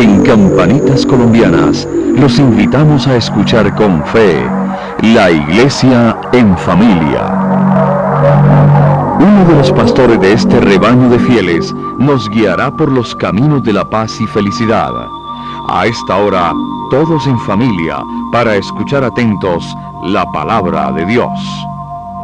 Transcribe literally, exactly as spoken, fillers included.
En Campanitas Colombianas los invitamos a escuchar con fe La Iglesia en Familia. Uno de los pastores de este rebaño de fieles nos guiará por los caminos de la paz y felicidad. A esta hora, todos en familia, para escuchar atentos la palabra de Dios.